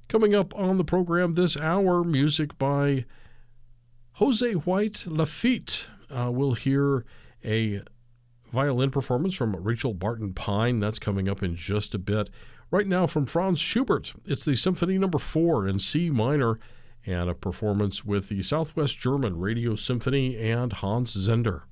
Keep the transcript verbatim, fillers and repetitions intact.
Coming up on the program this hour, music by Jose White Lafitte. Uh, we'll hear a violin performance from Rachel Barton Pine. That's coming up in just a bit. Right now from Franz Schubert, it's the Symphony Number four in C minor, and a performance with the Southwest German Radio Symphony and Hans Zender.